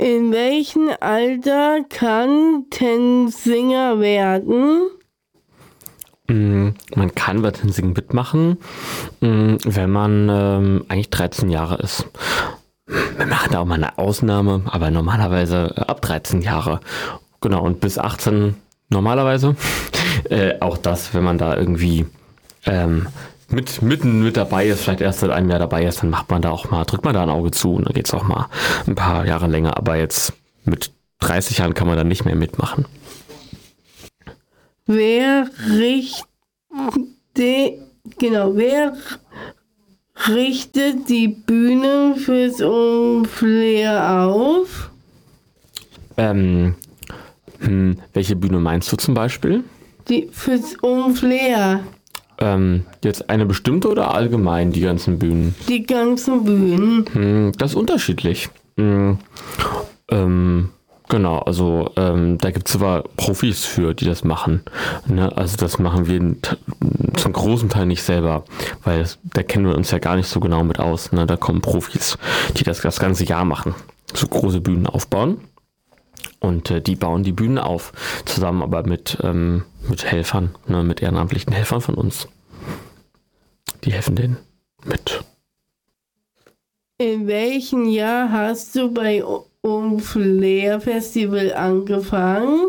In welchem Alter kann Tensinger werden? Man kann bei Tensing mitmachen, wenn man eigentlich 13 Jahre ist. Wir machen da auch mal eine Ausnahme, aber normalerweise ab 13 Jahre. Genau, und bis 18 normalerweise. Auch das, wenn man da irgendwie mitten mit dabei ist, vielleicht erst seit einem Jahr dabei ist, dann macht man da auch mal, drückt man da ein Auge zu und dann geht es auch mal ein paar Jahre länger. Aber jetzt mit 30 Jahren kann man dann nicht mehr mitmachen. Wer richtet die Bühne fürs Flair auf? Welche Bühne meinst du zum Beispiel? Die fürs Flair. Jetzt eine bestimmte oder allgemein die ganzen Bühnen? Die ganzen Bühnen. Das ist unterschiedlich. Genau, also da gibt es zwar Profis für, die das machen. Ne? Also das machen wir zum großen Teil nicht selber, weil da kennen wir uns ja gar nicht so genau mit aus. Ne? Da kommen Profis, die das ganze Jahr machen, so große Bühnen aufbauen. Und die bauen die Bühnen auf, zusammen aber mit Helfern, ne? Mit ehrenamtlichen Helfern von uns. Die helfen denen mit. In welchem Jahr hast du bei Flair Festival angefangen?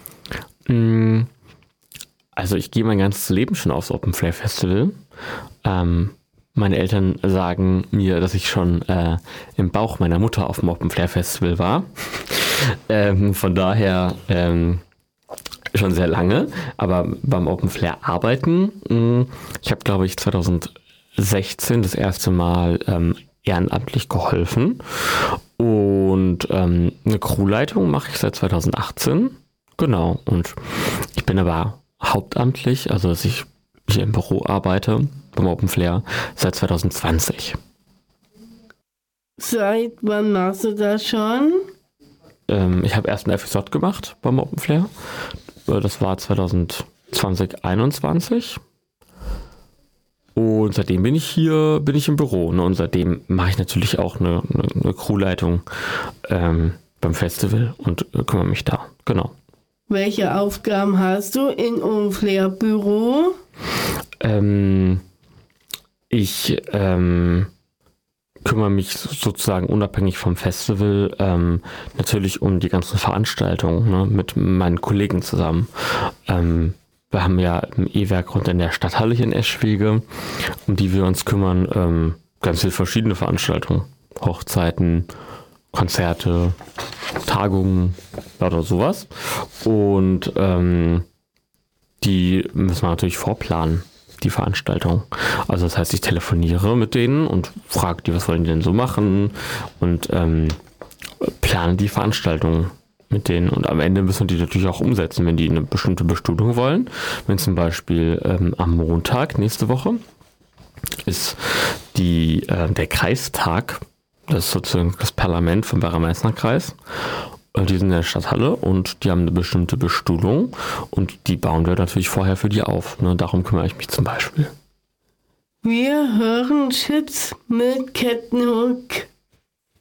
Also ich gehe mein ganzes Leben schon aufs Open Flair Festival. Meine Eltern sagen mir, dass ich schon im Bauch meiner Mutter auf dem Open Flair Festival war. Von daher schon sehr lange. Aber beim Open Flair arbeiten, ich habe, glaube ich, 2016 das erste Mal ehrenamtlich geholfen. Und eine Crewleitung mache ich seit 2018. Genau. Und ich bin aber hauptamtlich, also dass ich hier im Büro arbeite, beim Open Flair, seit 2020. Seit wann machst du das schon? Ich habe erst ein FSJ gemacht beim Open Flair. Das war 2021. Und seitdem bin ich im Büro. Ne? Und seitdem mache ich natürlich auch eine Crewleitung beim Festival und kümmere mich da. Genau. Welche Aufgaben hast du im Flair Büro? Ich kümmere mich sozusagen unabhängig vom Festival natürlich um die ganzen Veranstaltungen, ne, mit meinen Kollegen zusammen. Wir haben ja im E-Werk rund in der Stadthalle hier in Eschwege, um die wir uns kümmern, ganz viele verschiedene Veranstaltungen, Hochzeiten, Konzerte, Tagungen oder sowas. Und die müssen wir natürlich vorplanen, die Veranstaltung. Also das heißt, ich telefoniere mit denen und frage die, was wollen die denn so machen, und plane die Veranstaltung mit denen. Und am Ende müssen die natürlich auch umsetzen, wenn die eine bestimmte Bestuhlung wollen. Wenn zum Beispiel am Montag nächste Woche ist der Kreistag, das ist sozusagen das Parlament vom Werra-Meißner-Kreis. Die sind in der Stadthalle und die haben eine bestimmte Bestuhlung und die bauen wir natürlich vorher für die auf. Ne? Darum kümmere ich mich zum Beispiel. Wir hören Chips mit Captain Hook.